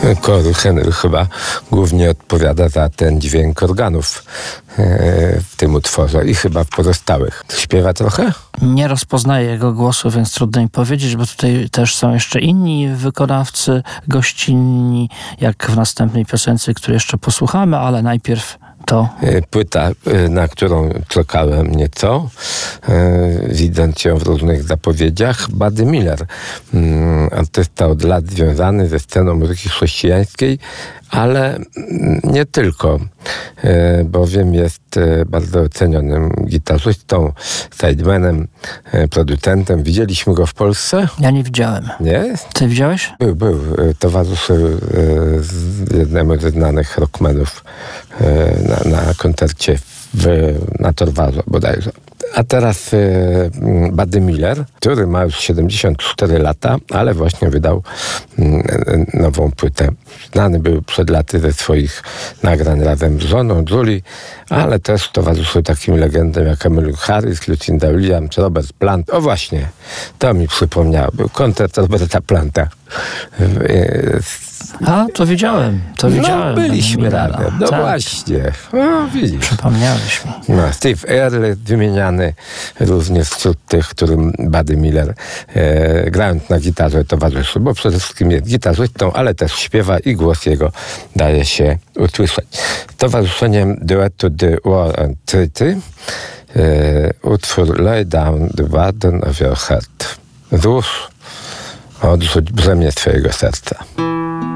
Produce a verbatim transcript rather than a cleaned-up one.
Kory Henry chyba głównie odpowiada za ten dźwięk organów w tym utworze i chyba w pozostałych. Śpiewa trochę? Nie rozpoznaję jego głosu, więc trudno mi powiedzieć, bo tutaj też są jeszcze inni wykonawcy gościnni, jak w następnej piosence, której jeszcze posłuchamy, ale najpierw to... Płyta, na którą czekałem nieco, widząc ją w różnych zapowiedziach. Buddy Miller, artysta od lat związany ze sceną muzyki chrześcijańskiej, ale nie tylko, bowiem jest bardzo ocenionym gitarzystą, sidemanem, producentem. Widzieliśmy go w Polsce? Ja nie widziałem. Nie? Ty widziałeś? Był, był. Towarzyszył jednemu ze znanych rockmenów na, na koncercie w, na Torwarze bodajże. A teraz y, Buddy Miller, który ma już siedemdziesiąt cztery lata, ale właśnie wydał y, nową płytę. Znany był przed laty ze swoich nagrań razem z żoną Julie, ale też towarzyszył takim legendom jak Emmylou Harris, Lucinda Williams, Robert Plant. O właśnie, to mi przypomniało. Był koncert Roberta Planta. Y, A, to widziałem, to widziałem. No, byliśmy razem. No tak. Właśnie. No, widzisz. Przypomniałeś mi. No, Steve Earle wymieniany również wśród tych, którym Buddy Miller e, grając na gitarze towarzyszył, bo przede wszystkim jest gitarzystą, ale też śpiewa i głos jego daje się usłyszeć. Towarzyszeniem duetu The War and Treaty e, utwór Lay Down the Burden of Your Heart. Złóż, odrzuć brzemię swojego serca.